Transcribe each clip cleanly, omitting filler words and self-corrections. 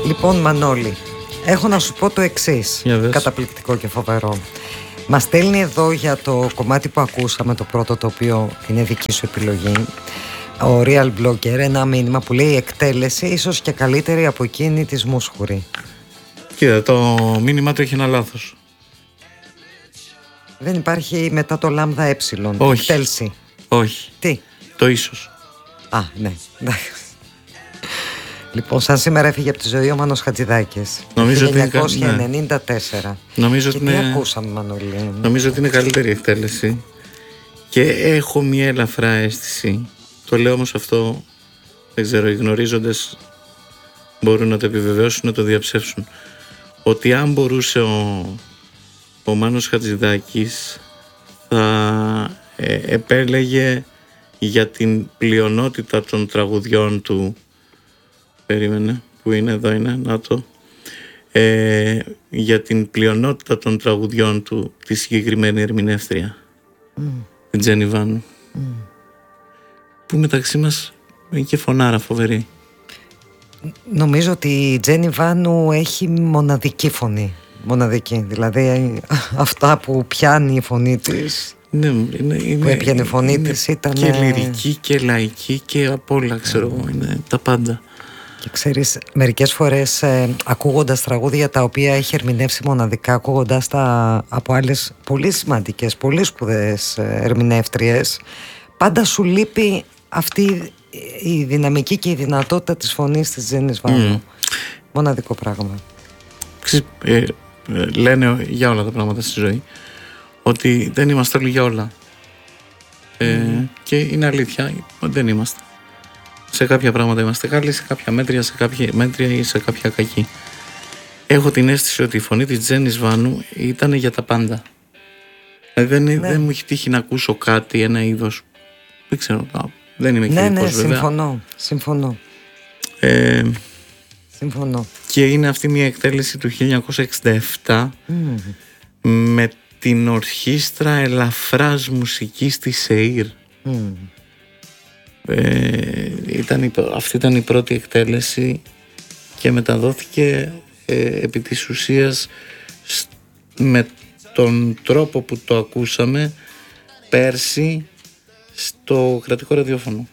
Λοιπόν, Μανώλη, έχω να σου πω το εξής, καταπληκτικό και φοβερό. Μας στέλνει εδώ για το κομμάτι που ακούσαμε, το πρώτο, το οποίο είναι δική σου επιλογή, ο Real Blogger, ένα μήνυμα που λέει εκτέλεση ίσως και καλύτερη από εκείνη της Μούσχουρη. Κοίτα, το μήνυμα του έχει ένα λάθος. Δεν υπάρχει μετά το λάμδα ε. Όχι. Εκτέλεση. Όχι. Τι? Το ίσως. Α, ναι. Λοιπόν, σαν σήμερα έφυγε από τη ζωή ο Μάνος Χατζηδάκης. Νομίζω 1994. Ναι. Νομίζω και τι ακούσαμε, Μανώλη? Νομίζω ότι είναι καλύτερη εκτέλεση. Και έχω μια ελαφρά αίσθηση. Το λέω όμως αυτό, δεν ξέρω, οι γνωρίζοντες μπορούν να το επιβεβαιώσουν, να το διαψεύσουν. Ότι αν μπορούσε ο Μάνος Χατζηδάκης θα επέλεγε για την πλειονότητα των τραγουδιών του. Περίμενε, που είναι, εδώ είναι, να το. Για την πλειονότητα των τραγουδιών του τη συγκεκριμένη ερμηνεύτρια, την Τζένι Βάνου, που μεταξύ μας είναι και φωνάρα φοβερή. Νομίζω ότι η Τζένι Βάνου έχει μοναδική φωνή. Μοναδική, δηλαδή αυτά που πιάνει η φωνή της. Ναι, που έπιανε η φωνή της ήταν και λυρική και λαϊκή και απ' όλα, ξέρω εγώ, είναι τα πάντα. Και ξέρεις, μερικές φορές ακούγοντας τραγούδια τα οποία έχει ερμηνεύσει μοναδικά, ακούγοντας τα από άλλες πολύ σημαντικές, πολύ σπουδαίες ερμηνεύτριες, πάντα σου λείπει αυτή η δυναμική και η δυνατότητα της φωνής της Τζένις Βάνου. Μοναδικό πράγμα. Λένε για όλα τα πράγματα στη ζωή ότι δεν είμαστε όλοι για όλα. Και είναι αλήθεια, δεν είμαστε. Σε κάποια πράγματα είμαστε καλοί, σε κάποια μέτρια, σε κάποια μέτρια ή σε κάποια κακή. Έχω την αίσθηση ότι η φωνή της Τζένις Βάνου ήταν για τα πάντα. Δηλαδή δεν μου έχει τύχει να ακούσω κάτι, ένα είδος. Δεν ξέρω, δεν είμαι κριτικός βέβαια. Συμφωνώ. Συμφωνώ. Και είναι αυτή μια εκτέλεση του 1967 με την ορχήστρα ελαφράς μουσικής της ΣΕΙΡ. Αυτή ήταν η πρώτη εκτέλεση και μεταδόθηκε επί της ουσίας με τον τρόπο που το ακούσαμε πέρσι στο κρατικό ραδιόφωνο,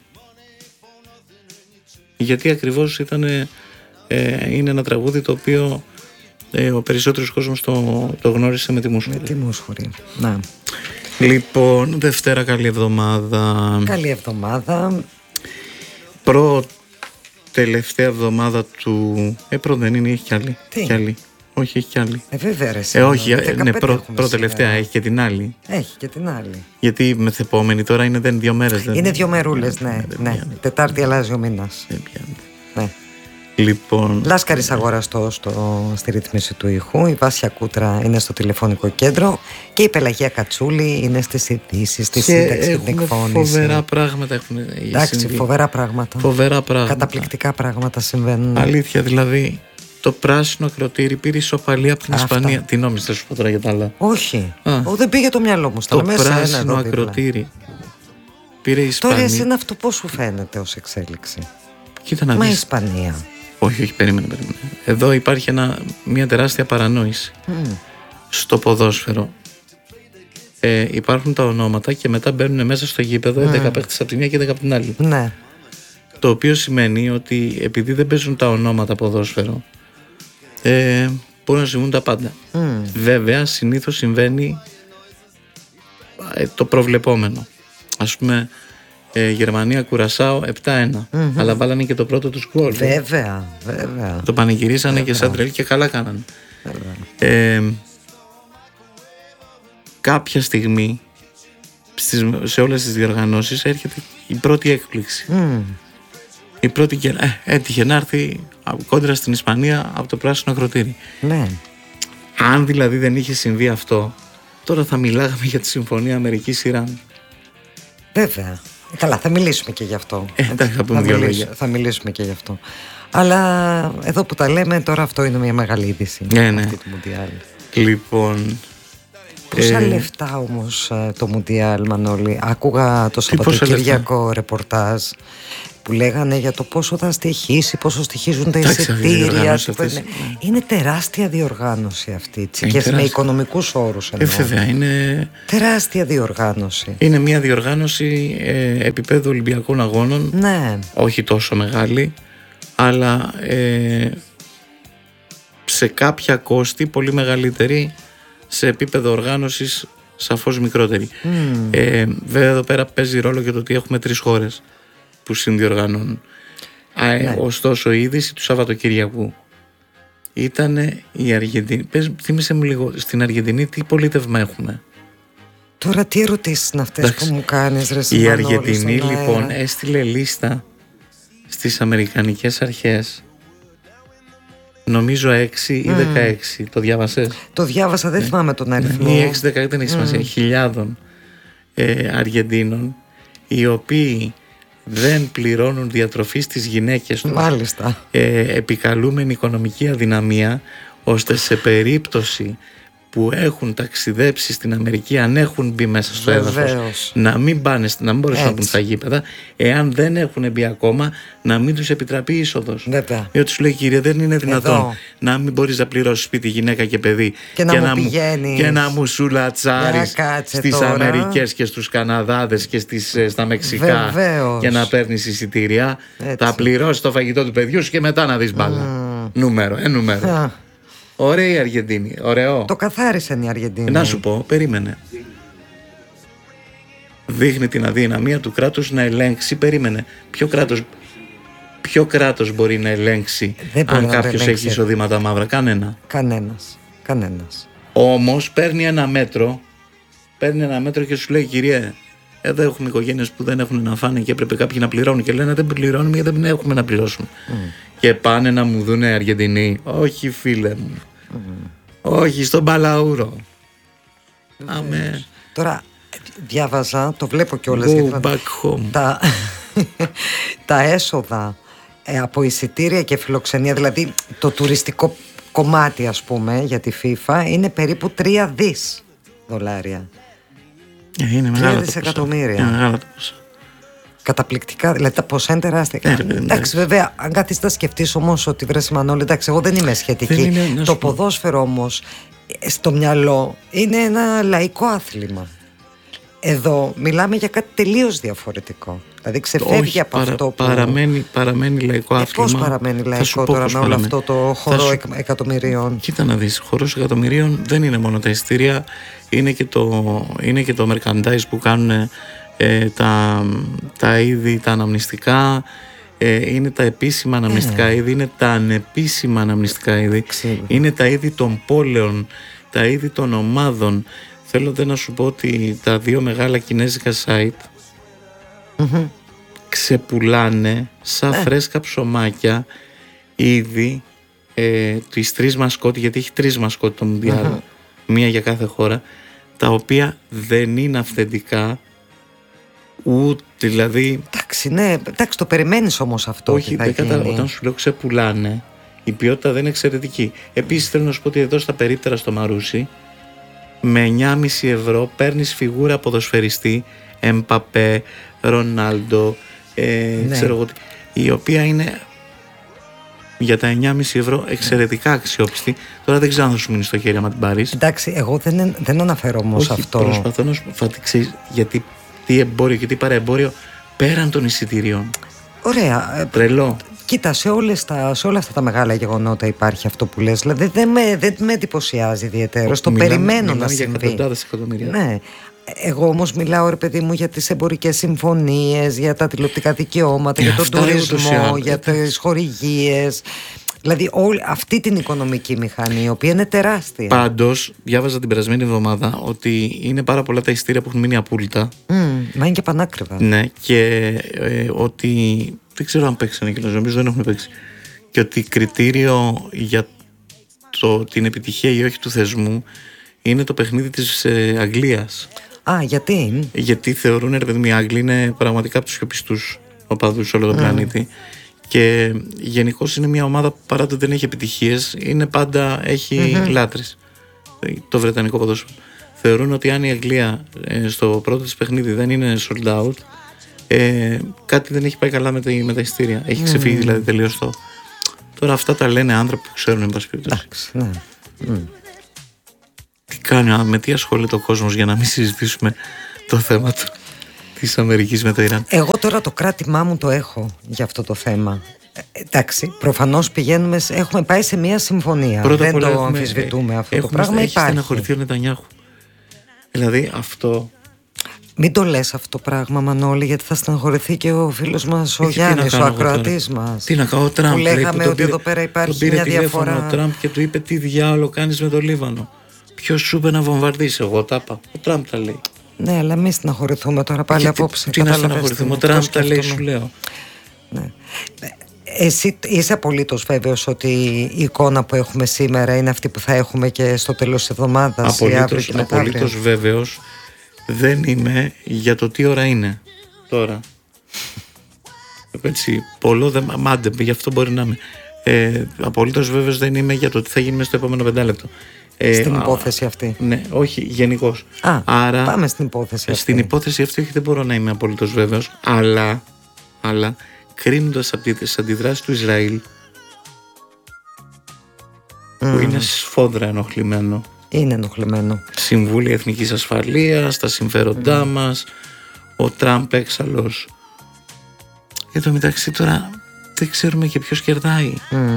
γιατί ακριβώς είναι ένα τραγούδι το οποίο ο περισσότερος κόσμος το γνώρισε με τη Μούσχουρη. Με τη Μούσχουρη, να. Λοιπόν, Δευτέρα, καλή εβδομάδα. Καλή εβδομάδα. Τελευταία εβδομάδα του. Δεν είναι, έχει κι άλλη. Τι? Κι άλλη. Όχι, έχει κι άλλη. Βέβαια, όχι, ναι, πρώτη-τελευταία έχει και την άλλη. Έχει και την άλλη. Γιατί μεθεπόμενη τώρα είναι 2 μέρες. Είναι 2 μερούλες, ναι. Τετάρτη αλλάζει ο μήνας. Ναι. Λοιπόν, Λάσκαρης αγοραστός στη ρύθμιση του ήχου. Η Βάσια Κούτρα είναι στο τηλεφωνικό κέντρο και η Πελαγία Κατσούλη είναι στις ειδήσεις, στη σύνταξη και την εκφώνηση. Φοβερά πράγματα έχουν. Εντάξει, φοβερά πράγματα. Καταπληκτικά πράγματα συμβαίνουν. Αλήθεια, δηλαδή. Το πράσινο ακροτήρι πήρε ισοπαλία από την Ισπανία. Τι νόμιζα, θα σου πω τώρα για τα άλλα? Όχι. Δεν πήγε το μυαλό μου. Το πράσινο ακροτήρι πήρε η Ισπανία. Τώρα εσύ είναι αυτό, πώς σου φαίνεται ως εξέλιξη? Κοίτα να δεις. Μα η Ισπανία. Όχι, περίμενε. Εδώ υπάρχει μια τεράστια παρανόηση. Στο ποδόσφαιρο υπάρχουν τα ονόματα και μετά μπαίνουν μέσα στο γήπεδο 11 παίχτες από τη μία και 11 από την άλλη. Ναι. Το οποίο σημαίνει ότι επειδή δεν παίζουν τα ονόματα ποδόσφαιρο, μπορούν να συμβούν τα πάντα. Βέβαια, συνήθως συμβαίνει το προβλεπόμενο. Ας πούμε, Γερμανία Κουρασάο 7-1. Αλλά βάλανε και το πρώτο τους γκολ. Βέβαια. Το πανηγυρίσανε και σαν τρελ και καλά κάνανε. Κάποια στιγμή σε όλες τις διοργανώσεις έρχεται η πρώτη έκπληξη. Η πρώτη έτυχε να έρθει κόντρα στην Ισπανία από το πράσινο ακροτήρι. Ναι. Αν δηλαδή δεν είχε συμβεί αυτό, τώρα θα μιλάγαμε για τη Συμφωνία Αμερικής-Ιράν. Βέβαια. Καλά, θα μιλήσουμε και γι' αυτό. Θα μιλήσουμε και γι' αυτό. Αλλά εδώ που τα λέμε τώρα, αυτό είναι μια μεγάλη είδηση. Ναι. Αυτή του Μουντιάλ. Λοιπόν, πόσα λεφτά όμως το Μουντιάλ, Μανώλη? Άκουγα το Σαββατοκύριακο ρεπορτάζ. που λέγανε για το πόσο θα στοιχήσει, πόσο στοιχίζουν τα εισιτήρια. Είναι τεράστια διοργάνωση αυτή, και με οικονομικούς όρους εννοώ. Βέβαια, είναι τεράστια διοργάνωση. Είναι μια διοργάνωση επίπεδου Ολυμπιακών Αγώνων. Ναι. Όχι τόσο μεγάλη, αλλά σε κάποια κόστη πολύ μεγαλύτερη, σε επίπεδο οργάνωσης σαφώς μικρότερη. Βέβαια εδώ πέρα παίζει ρόλο και το ότι έχουμε 3 χώρες που συνδιοργανώνουν. Ναι. Ωστόσο η είδηση του Σαββατοκυριακού ήταν η Αργεντινή. Θύμισε μου λίγο, στην Αργεντινή τι πολίτευμα έχουμε? Τώρα τι ερωτήσεις είναι αυτές που μου κάνεις, ρε Η Αργεντινή λοιπόν έστειλε λίστα στις Αμερικανικές αρχές, νομίζω 6 ή 16. Το διάβασες? Το διάβασα, δεν θυμάμαι τον αριθμό. Ή 6-16, δεν έχει σημασία. Χιλιάδων Αργεντίνων, οι οποίοι δεν πληρώνουν διατροφή στις γυναίκες τους. Μάλιστα. Επικαλούμενη οικονομική αδυναμία, ώστε σε περίπτωση που έχουν ταξιδέψει στην Αμερική, αν έχουν μπει μέσα στο έδαφος, να μην μπορέσουν να μπουν στα γήπεδα, εάν δεν έχουν μπει ακόμα, να μην τους επιτραπεί είσοδος. Διότι σου λέει, κύριε, δεν είναι δυνατόν να μην μπορείς να πληρώσεις σπίτι, γυναίκα και παιδί και να μου σουλατσάρεις στις Αμερικές και στους Καναδάδες και στα Μεξικά και να παίρνεις εισιτήρια. Θα πληρώσεις το φαγητό του παιδιού σου και μετά να δεις μπάλα. Νούμερο. Ωραία η Αργεντινή, ωραίο. Το καθάρισαν η Αργεντινή. Να σου πω, περίμενε. Δείχνει την αδυναμία του κράτους να ελέγξει. Περίμενε. Ποιο κράτος μπορεί να ελέγξει αν κάποιος έχει εισοδήματα μαύρα? Κανένας. Όμως παίρνει ένα μέτρο και σου λέει, κυρία, εδώ έχουμε οικογένειες που δεν έχουν να φάνε και έπρεπε κάποιοι να πληρώνουν, και λένε δεν πληρώνουμε γιατί δεν έχουμε να πληρώσουμε. Και πάνε να μου δούνε Αργεντινοί. Όχι, φίλε μου. Όχι, στον Παλαούρο. Αμέ. Τώρα διάβαζα, το βλέπω κιόλας, Go back home. Τα έσοδα από εισιτήρια και φιλοξενία, δηλαδή το τουριστικό κομμάτι, ας πούμε, για τη FIFA, είναι περίπου 3 δις δολάρια. Είναι 3 δισεκατομμύρια. Καταπληκτικά, δηλαδή τα ποσά είναι τεράστια. Εντάξει, βέβαια, αν κάθεσαι να σκεφτείς όμως ότι βρες Μανώλη, εντάξει, εγώ δεν είμαι σχετική. Το ποδόσφαιρο όμως στο μυαλό είναι ένα λαϊκό άθλημα. Εδώ μιλάμε για κάτι τελείως διαφορετικό. Δηλαδή ξεφεύγει από αυτό που... Παραμένει λαϊκό άθλημα. Πώς παραμένει λαϊκό τώρα με όλο αυτό το χορό εκατομμυρίων? Κοίτα να δεις, χορός εκατομμυρίων δεν είναι μόνο τα εισιτήρια, είναι και το merchandise που κάνουν τα είδη, τα αναμνηστικά, είναι τα επίσημα αναμνηστικά είδη, είναι τα ανεπίσημα αναμνηστικά είδη, είναι τα είδη των πόλεων, τα είδη των ομάδων. Θέλω να σου πω ότι τα 2 μεγάλα κινέζικα site ξεπουλάνε σαν φρέσκα ψωμάκια ήδη τις 3 μασκότ, γιατί έχει 3 μασκότ το Μουντιάλ, μία για κάθε χώρα, τα οποία δεν είναι αυθεντικά, ούτε δηλαδή... Εντάξει, το περιμένεις όμως αυτό. Όχι, όταν σου λέω ξεπουλάνε, η ποιότητα δεν είναι εξαιρετική. Επίσης θέλω να σου πω ότι εδώ στα περίπτερα στο Μαρούσι, με 9,5 ευρώ παίρνεις φιγούρα ποδοσφαιριστή, Εμπαπέ, Ρονάλντο, ξέρω εγώ, η οποία είναι για τα 9,5 ευρώ εξαιρετικά αξιόπιστη. Τώρα δεν ξέρω αν θα σου μείνει στο χέρι άμα την πάρεις. Εντάξει, εγώ δεν αναφέρω όμως αυτό. Προσπαθώ να σου πω, γιατί τι εμπόριο και τι παραεμπόριο πέραν των εισιτηρίων. Ωραία. Τρελό. Κοίτα, σε όλα αυτά τα μεγάλα γεγονότα υπάρχει αυτό που λες. Δηλαδή δεν με εντυπωσιάζει ιδιαίτερα. Το περιμένω να συμβεί. Για εκατοντάδες εκατομμύρια. Ναι. Εγώ όμως μιλάω, ρε παιδί μου, για τις εμπορικές συμφωνίες, για τα τηλεοπτικά δικαιώματα, για τον τουρισμό, για τις χορηγίες. Δηλαδή αυτή την οικονομική μηχανή, η οποία είναι τεράστια. Πάντως, διάβαζα την περασμένη εβδομάδα ότι είναι πάρα πολλά τα εισιτήρια που έχουν μείνει απούλητα. Μα είναι και πανάκριβα. Ναι, και ότι δεν ξέρω αν παίξανε και νομίζω δεν έχουν παίξει. Και ότι κριτήριο για την επιτυχία ή όχι του θεσμού είναι το παιχνίδι της Αγγλίας. Γιατί? Γιατί θεωρούν, ρε παιδί μου, οι Άγγλοι είναι πραγματικά από τους πιο πιστούς οπαδούς σε όλο τον πλανήτη. Και γενικώς είναι μια ομάδα που παρά το δεν έχει επιτυχίες, είναι πάντα έχει λάτρες. Το βρετανικό ποδόσφαιρο. Θεωρούν ότι αν η Αγγλία στο πρώτο της παιχνίδι δεν είναι sold out, Κάτι δεν έχει πάει καλά με τα εισιτήρια. Έχει ξεφύγει δηλαδή τελείως το. Τώρα αυτά τα λένε άνθρωποι που ξέρουν, εν πάση περιπτώσει. Εντάξει, ναι. Τι κάνει, με τι ασχολείται ο κόσμος για να μην συζητήσουμε το θέμα της Αμερικής με το Ιράν? Εγώ τώρα το κράτημά μου το έχω για αυτό το θέμα. Εντάξει, προφανώς έχουμε πάει σε μια συμφωνία. Δεν το αμφισβητούμε αυτό το πράγμα. Έχει στεναχωρηθεί ο Νετανιάχου. Δηλαδή αυτό. Μην το λες αυτό το πράγμα, Μανώλη, γιατί θα στεναχωρηθεί και ο φίλος μας ο Γιάννης, ο ακροατής μας. Τι να κάνω, ο Τραμπ. Που λέγαμε ότι εδώ πέρα υπάρχει μια διαφορά. Ο Τραμπ και του είπε τι διάολο κάνεις με το Λίβανο. Ποιος σου είπε να βομβαρδίσει? Εγώ τα είπα. Ο Τραμπ τα λέει. Ναι, αλλά μην στεναχωρηθούμε τώρα πάλι απόψε. Τι να στεναχωρηθούμε, ο Τραμπ τα λέει, σου λέω. Ναι. Εσύ είσαι απολύτως βέβαιος ότι η εικόνα που έχουμε σήμερα είναι αυτή που θα έχουμε και στο τέλος της εβδομάδας? Απολύτως βέβαιος δεν είμαι για το τι ώρα είναι τώρα. Έτσι, μάντε, γι' αυτό μπορεί να είμαι. Απολύτως βέβαιος δεν είμαι για το τι θα γίνει μέσα στο επόμενο 5 λεπτό. Στην υπόθεση αυτή. Ναι, όχι, γενικώς. Άρα, πάμε στην υπόθεση αυτή. Στην υπόθεση αυτή όχι, δεν μπορώ να είμαι απολύτως βέβαιος, αλλά κρίνοντας από τις αντιδράσεις του Ισραήλ, που είναι σφόδρα ενοχλημένο. Είναι ενοχλημένο. Συμβούλια Εθνικής Ασφαλείας, τα συμφέροντά μας, ο Τραμπ έξαλλος. Εν τω μεταξύ τώρα δεν ξέρουμε και ποιος κερδάει.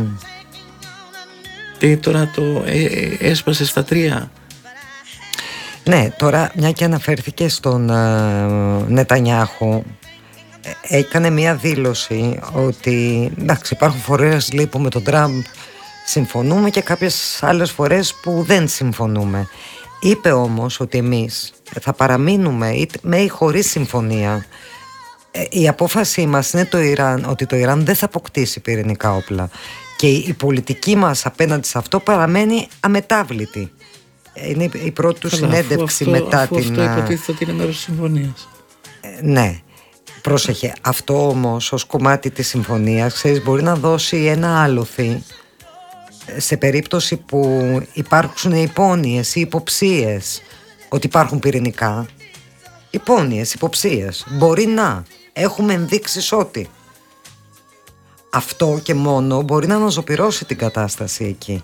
Και τώρα το έσπασε στα 3. Ναι, τώρα μια και αναφέρθηκε στον Νετανιάχου, έκανε μια δήλωση ότι εντάξει, υπάρχουν φορές που με τον Τραμπ συμφωνούμε και κάποιες άλλες φορές που δεν συμφωνούμε. Είπε όμως ότι εμείς θα παραμείνουμε με ή χωρίς συμφωνία. Η απόφασή μας είναι ότι το Ιράν δεν θα αποκτήσει πυρηνικά όπλα και η πολιτική μας απέναντι σε αυτό παραμένει αμετάβλητη. Είναι η πρώτη του συνέντευξη μετά την... Αυτό υποτίθεται ότι είναι μέρος της συμφωνίας. Ναι. Πρόσεχε, αυτό όμως ως κομμάτι της συμφωνίας, ξέρεις, μπορεί να δώσει ένα άλοθη σε περίπτωση που υπάρχουν υπόνοιες ή υποψίες ότι υπάρχουν πυρηνικά. Υπόνοιες, υποψίες. Μπορεί να έχουμε ενδείξεις ότι αυτό και μόνο μπορεί να αναζωπυρώσει την κατάσταση εκεί.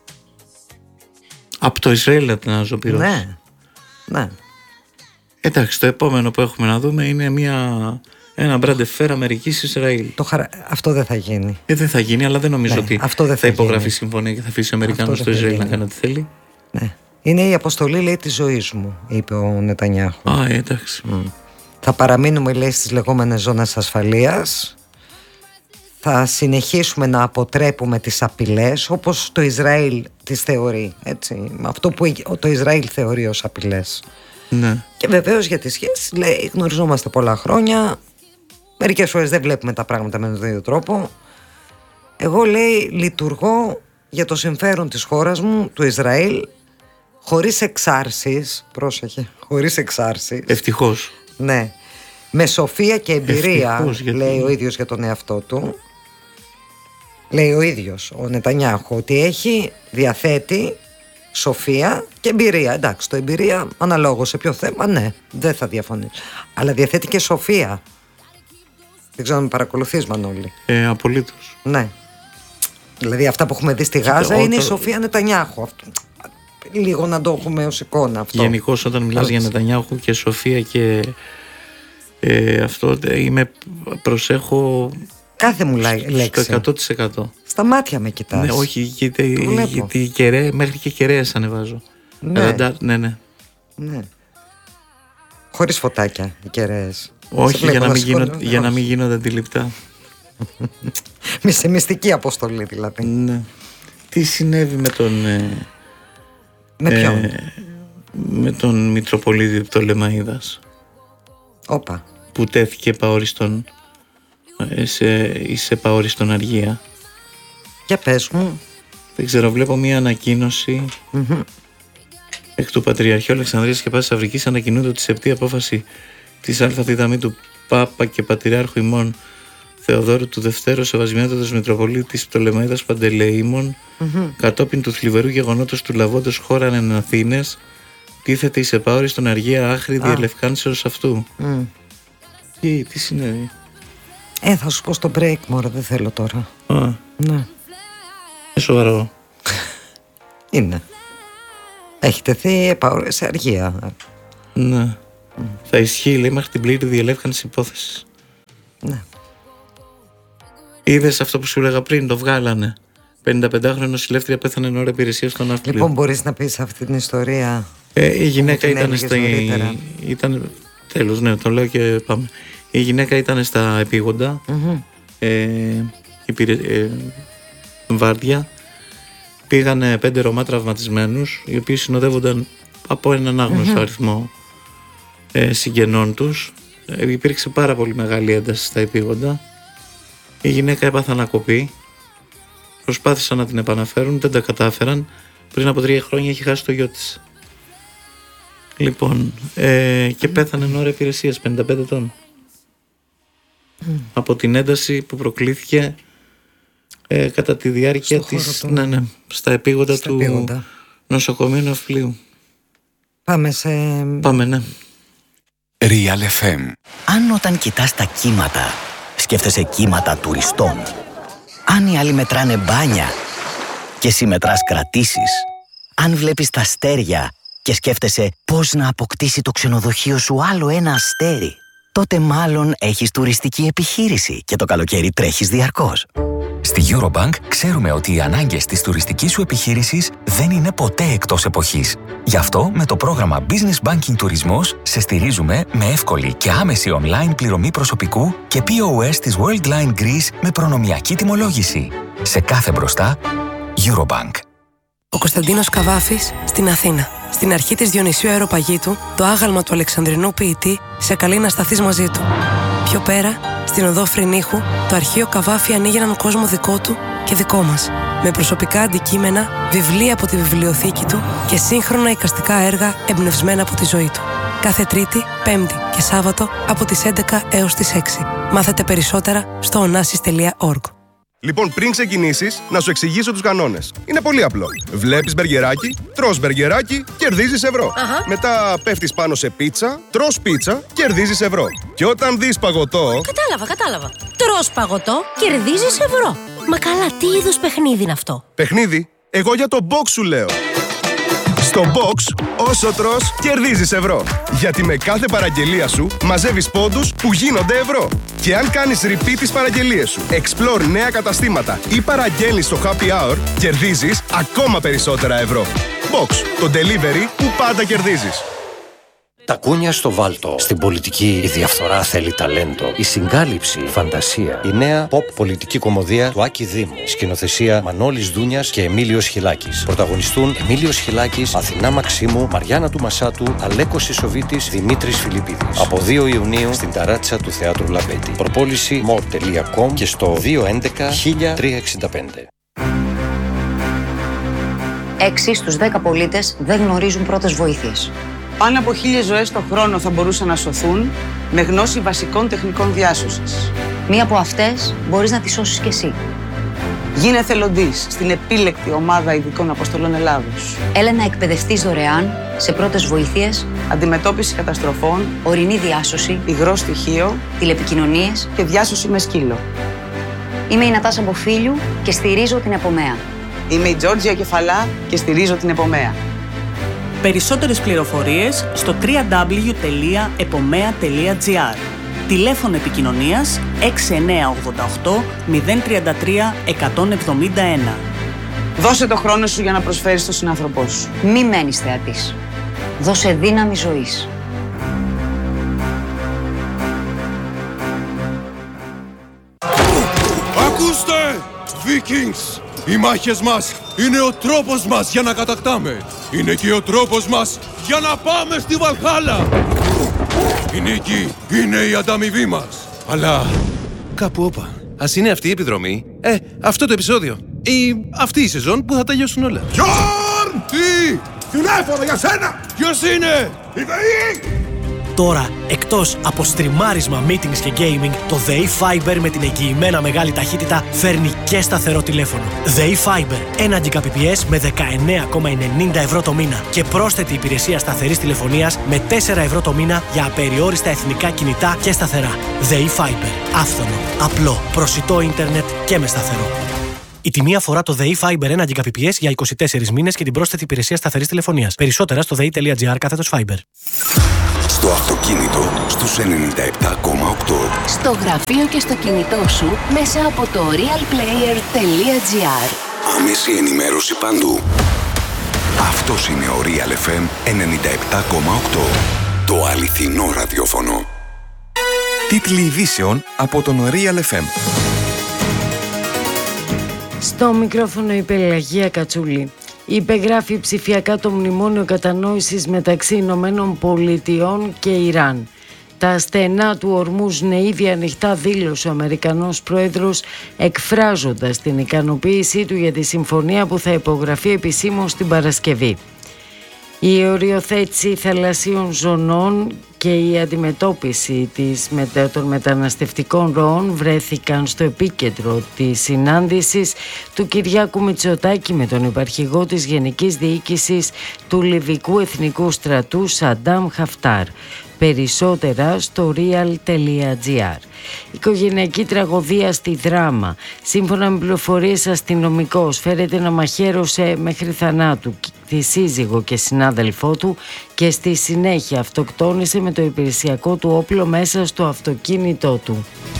Από το Ισραήλ να την αναζωπυρώσει. Ναι, ναι. Εντάξει, το επόμενο που έχουμε να δούμε είναι ένα μπραντεφέρ Αμερικής-Ισραήλ. Αυτό δεν θα γίνει. Δεν θα γίνει, αλλά δεν νομίζω ότι θα υπογραφεί συμφωνία και θα αφήσει ο Αμερικάνος στο Ισραήλ να κάνει ό,τι θέλει. Ναι. Είναι η αποστολή, λέει, της ζωής μου, είπε ο Νετανιάχου. Εντάξει. Θα παραμείνουμε, λέει, στις λεγόμενες ζώνες ασφαλείας. Θα συνεχίσουμε να αποτρέπουμε τις απειλές όπως το Ισραήλ τις θεωρεί, έτσι. Αυτό που το Ισραήλ θεωρεί ως απειλές. Ναι. Και βεβαίως για τις σχέσεις, λέει, γνωριζόμαστε πολλά χρόνια. Μερικές φορές δεν βλέπουμε τα πράγματα με τον ίδιο τρόπο. Εγώ, λέει, λειτουργώ για το συμφέρον της χώρας μου, του Ισραήλ, χωρίς εξάρσεις. Πρόσεχε, χωρίς εξάρσεις. Ευτυχώς. Ναι. Με σοφία και εμπειρία. Ευτυχώς, λέει ο ίδιος για τον εαυτό του. Λέει ο ίδιος ο Νετανιάχου ότι διαθέτει σοφία και εμπειρία. Εντάξει, το εμπειρία αναλόγως σε ποιο θέμα, ναι, δεν θα διαφωνήσω. Αλλά διαθέτει και σοφία. Δεν ξέρω αν με παρακολουθείς, Μανώλη. Απολύτως. Ναι. Δηλαδή αυτά που έχουμε δει στη Γάζα είναι η σοφία Νετανιάχου. Λίγο να το έχουμε ως εικόνα αυτό. Γενικώς όταν μιλάς για Νετανιάχου και σοφία και αυτό, προσέχω κάθε μου λέξη. Στο 100%. Στα μάτια με κοιτάς. Ναι, όχι, γιατί μέχρι και κεραίες ανεβάζω. Ναι. Ναι. Χωρίς φωτάκια οι κεραίες. Όχι, για να μην γίνονται αντιληπτά. Σε μυστική αποστολή δηλαδή. Ναι. Τι συνέβη με τον... με ποιον? Με τον Μητροπολίτη Πτολεμαΐδας. Όπα. Που τέθηκε σε παόριστον αργία. Για πες μου. Δεν ξέρω, βλέπω μια ανακοίνωση εκ του Πατριαρχείου Αλεξανδρίας και Πάσης Αφρικής. Ανακοινούνται ότι σε αυτή απόφαση της ΑΔ του Πάπα και Πατριάρχου ημών Θεοδόρου του Δευτέρου Σεβασμιότατος Μητροπολίτης Πτολεμαΐδας Παντελεήμων, κατόπιν του θλιβερού γεγονότος του λαβόντος χώραν εν Αθήνες, τίθεται εις επαόριστον αργία άχρη διελευκάνσεως αυτού. Τι συνέβη? Θα σου πω στο break, μωρέ, δεν θέλω τώρα. Ναι. Σοβαρό. Είναι. Έχει τεθεί σε αργία. Ναι. Θα ισχύει, λέει, μέχρι την πλήρη διελεύκανση υπόθεσης. Ναι. Είδες αυτό που σου έλεγα πριν, το βγάλανε. 55χρονο νοσηλεύτρια πέθανε εν ώρα υπηρεσίας στον ναύπλιο. Λοιπόν, μπορείς να πεις αυτή την ιστορία? Η γυναίκα ήταν τέλος, ναι, το λέω και πάμε. Η γυναίκα ήταν στα επίγοντα, βάρδια. Πήγανε 5 Ρωμά τραυματισμένους, οι οποίοι συνοδεύονταν από έναν άγνωστο αριθμό συγγενών τους. Υπήρξε πάρα πολύ μεγάλη ένταση στα επίγοντα. Η γυναίκα έπαθε ανακοπή. Προσπάθησαν να την επαναφέρουν, δεν τα κατάφεραν. Πριν από 3 χρόνια είχε χάσει το γιο της. Λοιπόν, και πέθανε εν ώρα υπηρεσίας, 55 ετών. Από την ένταση που προκλήθηκε κατά τη διάρκεια της, στα επίγοντα του νοσοκομείου Ναυπλίου. Πάμε, ναι. Real FM. Αν όταν κοιτάς τα κύματα, σκέφτεσαι κύματα τουριστών. Αν οι άλλοι μετράνε μπάνια και εσύ μετράς κρατήσεις. Αν βλέπεις τα αστέρια και σκέφτεσαι πώς να αποκτήσει το ξενοδοχείο σου άλλο ένα αστέρι, τότε μάλλον έχεις τουριστική επιχείρηση και το καλοκαίρι τρέχεις διαρκώς. Στη Eurobank ξέρουμε ότι οι ανάγκες της τουριστικής σου επιχείρησης δεν είναι ποτέ εκτός εποχής. Γι' αυτό με το πρόγραμμα Business Banking Τουρισμός σε στηρίζουμε με εύκολη και άμεση online πληρωμή προσωπικού και POS της Worldline Greece με προνομιακή τιμολόγηση. Σε κάθε μπροστά, Eurobank. Ο Κωνσταντίνος Καβάφης στην Αθήνα. Στην αρχή της Διονυσίου Αεροπαγήτου, το άγαλμα του Αλεξανδρινού ποιητή σε καλεί να σταθείς μαζί του. Πιο πέρα, στην οδό Φρυνίχου, το αρχείο Καβάφη ανοίγει έναν κόσμο δικό του και δικό μας. Με προσωπικά αντικείμενα, βιβλία από τη βιβλιοθήκη του και σύγχρονα εικαστικά έργα εμπνευσμένα από τη ζωή του. Κάθε Τρίτη, Πέμπτη και Σάββατο από τις 11 έως τις 6. Μάθετε περισσότερα στο onassis.org. Λοιπόν, πριν ξεκινήσεις, να σου εξηγήσω τους κανόνες. Είναι πολύ απλό. Βλέπεις μπεργκεράκι, τρως μπεργκεράκι, κερδίζεις ευρώ. Μετά πέφτεις πάνω σε πίτσα, τρως πίτσα, κερδίζεις ευρώ. Και όταν δεις παγωτό... Κατάλαβα. Τρως παγωτό, κερδίζεις ευρώ. Μα καλά, τι είδους παιχνίδι είναι αυτό? Παιχνίδι? Εγώ για το box σου λέω. Στο box, όσο τρως, κερδίζεις ευρώ. Γιατί με κάθε παραγγελία σου μαζεύεις πόντους που γίνονται ευρώ. Και αν κάνεις repeat τις παραγγελίες σου, explore νέα καταστήματα ή παραγγέλνεις στο happy hour, κερδίζεις ακόμα περισσότερα ευρώ. Box, το delivery που πάντα κερδίζεις. Τα κούνια στο βάλτο. Στην πολιτική η διαφθορά θέλει ταλέντο. Η συγκάλυψη, φαντασία. Η νέα pop πολιτική κομμωδία του Άκη Δήμου. Σκηνοθεσία Μανώλης Δούνιας και Εμίλιος Χιλάκης. Πρωταγωνιστούν Εμίλιος Χιλάκης, Αθηνά Μαξίμου, Μαριάννα του Μασάτου, Αλέκος Ισοβίτης, Δημήτρης Φιλιππίδης. Από 2 Ιουνίου στην ταράτσα του Θεάτρου Λαμπέτη. Προπόληση more.com και στο 211-1365. 6 στους 10 πολίτες δεν γνωρίζουν πρώτες βοήθειες. Πάνω από 1.000 ζωές το χρόνο θα μπορούσαν να σωθούν με γνώση βασικών τεχνικών διάσωσης. Μία από αυτές μπορείς να τη σώσεις κι εσύ. Γίνε εθελοντής στην επίλεκτη ομάδα ειδικών αποστολών Ελλάδος. Έλα να εκπαιδευτείς δωρεάν σε πρώτες βοήθειες, αντιμετώπιση καταστροφών, ορεινή διάσωση, υγρό στοιχείο, τηλεπικοινωνίες και διάσωση με σκύλο. Είμαι η Νατάσα Μποφίλιου και στηρίζω την Επομέα. Είμαι η Τζόρτζια Κεφαλά και στηρίζω την Επομέα. Περισσότερες πληροφορίες στο www.epomea.gr. Τηλέφωνο επικοινωνίας 6988 033 171. Δώσε το χρόνο σου για να προσφέρεις στον συνάνθρωπό σου. Μη μένεις θεατής. Δώσε δύναμη ζωής. Ακούστε, Vikings! Οι μάχες μας είναι ο τρόπος μας για να κατακτάμε. Είναι και ο τρόπος μας για να πάμε στη Βαλχάλα. Η νίκη είναι η ανταμοιβή μας. Αλλά κάπου όπα. Ας είναι αυτή η επιδρομή. Αυτό το επεισόδιο. Ή αυτή η σεζόν που θα τελειώσουν όλα. Γιόρν! Τι! Τηλέφωνο για σένα! Ποιος είναι? Η ΔΕΗ! Τώρα, εκτός από στριμάρισμα, meetings και gaming, το ΔΕΗ Fiber με την εγγυημένα μεγάλη ταχύτητα φέρνει και σταθερό τηλέφωνο. ΔΕΗ Fiber, 1 Gbps με 19,90 ευρώ το μήνα και πρόσθετη υπηρεσία σταθερής τηλεφωνίας με 4 ευρώ το μήνα για απεριόριστα εθνικά κινητά και σταθερά. ΔΕΗ Fiber, άφθονο, απλό, προσιτό ίντερνετ και με σταθερό. Η τιμή αφορά το ΔΕΗ Fiber 1 Gbps για 24 μήνες και την πρόσθετη υπηρεσία σταθερής τηλεφωνίας. Περισσότερα στο dei.gr/Fiber. Στο αυτοκίνητο στους 97,8. Στο γραφείο και στο κινητό σου μέσα από το realplayer.gr. Άμεση ενημέρωση παντού. Αυτός είναι ο Real FM 97,8. Το αληθινό ραδιόφωνο. Τίτλοι ειδήσεων από τον Real FM. Στο μικρόφωνο η Πελαγία Κατσούλη. Υπεγράφει ψηφιακά το μνημόνιο κατανόησης μεταξύ Ηνωμένων Πολιτειών και Ιράν. Τα στενά του Ορμούζ είναι ήδη ανοιχτά, δήλωσε ο Αμερικανός Πρόεδρος, εκφράζοντας την ικανοποίησή του για τη συμφωνία που θα υπογραφεί επισήμως την Παρασκευή. Η οριοθέτηση θαλασσίων ζωνών και η αντιμετώπιση των μεταναστευτικών ροών βρέθηκαν στο επίκεντρο της συνάντησης του Κυριάκου Μητσοτάκη με τον υπαρχηγό της Γενικής Διοίκησης του Λιβικού Εθνικού Στρατού Σαντάμ Χαφτάρ. Περισσότερα στο real.gr. Οικογενειακή τραγωδία στη Δράμα. Σύμφωνα με πληροφορίες, αστυνομικός φέρεται να μαχαίρωσε μέχρι θανάτου τη σύζυγο και συνάδελφό του και στη συνέχεια αυτοκτόνησε με το υπηρεσιακό του όπλο μέσα στο αυτοκίνητό του.